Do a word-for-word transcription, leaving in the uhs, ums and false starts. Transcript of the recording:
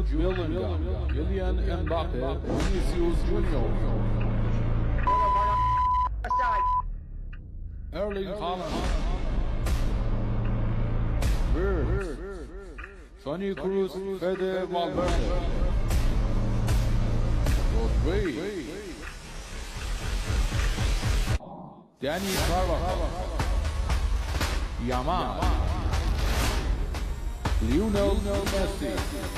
Jude Bellingham, Kylian Mbappe, Vinicius Junior, Erling Haaland, Bird, Toni Kroos, Fede Valverde, Rodri, Dani Carvajal, Yamal, Lionel Messi.